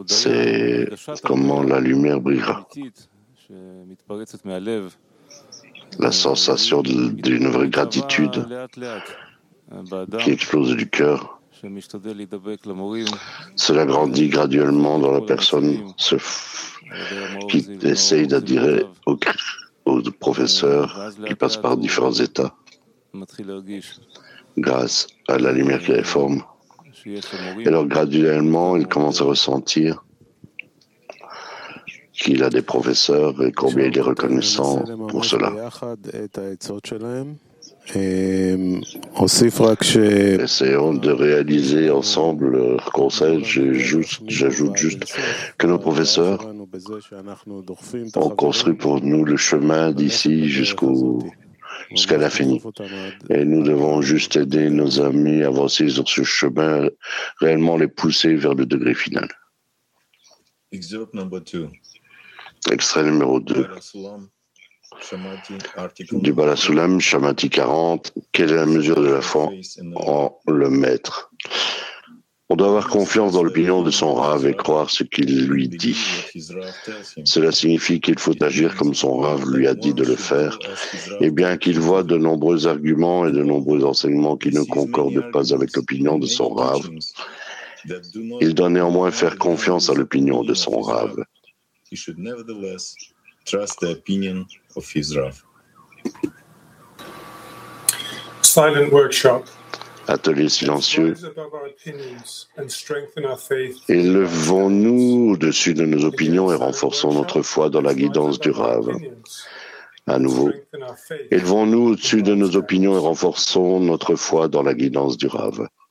c'est comment la lumière brillera. La sensation d'une vraie gratitude qui explose du cœur. Cela grandit graduellement dans la personne qui essaye d'adhérer aux professeurs qui passent par différents états grâce à la lumière qui les forme. Et alors graduellement, il commence à ressentir qu'il a des professeurs et combien il est reconnaissant pour cela. Essayons de réaliser ensemble leurs conseils. J'ajoute juste que nos professeurs ont construit pour nous le chemin d'ici jusqu'à l'infini. Et nous devons juste aider nos amis à avancer sur ce chemin, réellement les pousser vers le degré final. Extrait numéro 2. Du Balasulam, Shamati 40. Quelle est la mesure de la foi en le maître? On doit avoir confiance dans l'opinion de son Rav et croire ce qu'il lui dit. Cela signifie qu'il faut agir comme son Rav lui a dit de le faire, et bien qu'il voit de nombreux arguments et de nombreux enseignements qui ne concordent pas avec l'opinion de son Rav, il doit néanmoins faire confiance à l'opinion de son Rav. Silent workshop. Atelier silencieux. Élevons-nous au-dessus de nos opinions et renforçons notre foi dans la guidance du Rav. À nouveau, élevons-nous au-dessus de nos opinions et renforçons notre foi dans la guidance du Rav.